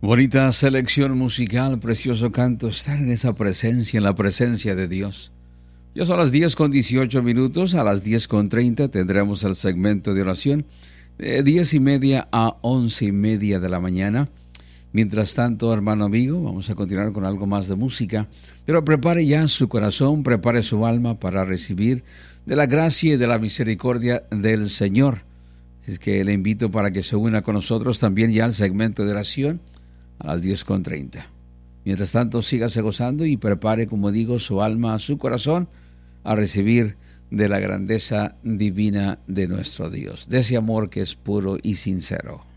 Bonita selección musical, precioso canto, estar en esa presencia, en la presencia de Dios. Ya son las 10:18, a las 10:30 tendremos el segmento de oración de 10:30 a 11:30 de la mañana. Mientras tanto, hermano amigo, vamos a continuar con algo más de música, pero prepare ya su corazón, prepare su alma para recibir de la gracia y de la misericordia del Señor. Así es que le invito para que se una con nosotros también ya al segmento de oración a las 10:30. Mientras tanto, sígase gozando y prepare, como digo, su alma, su corazón a recibir de la grandeza divina de nuestro Dios, de ese amor que es puro y sincero.